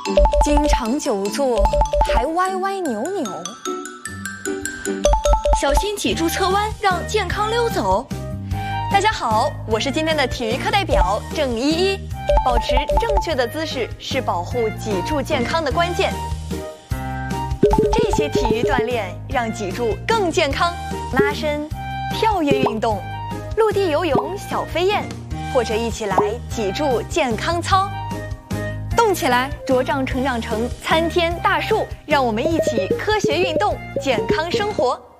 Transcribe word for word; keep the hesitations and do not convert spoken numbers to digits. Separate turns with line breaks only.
经常久坐还歪歪扭扭，
小心脊柱侧弯，让健康溜走。
大家好，我是今天的体育课代表郑依依。保持正确的姿势是保护脊柱健康的关键。这些体育锻炼让脊柱更健康，拉伸、跳跃运动、陆地游泳、小飞燕，或者一起来脊柱健康操。动起来，茁壮成长成参天大树，让我们一起科学运动，健康生活。